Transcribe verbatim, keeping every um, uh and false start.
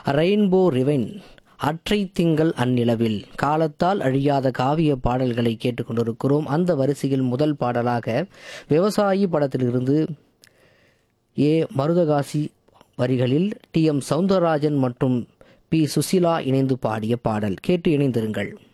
Rainbow ரிவைன், அற்றை திங்கள் அந்நிலவில், காலத்தால் அழியாத காவிய பாடல்களை கேட்டுக்கொண்டிருக்கிறோம். அந்த வரிசையில் முதல் பாடலாக விவசாயி படத்திலிருந்து ஏ மருதகாசி வரிகளில் டி எம் சவுந்தரராஜன் மற்றும் பி சுசிலா இணைந்து பாடிய பாடல். கேட்டு இணைந்திருங்கள்.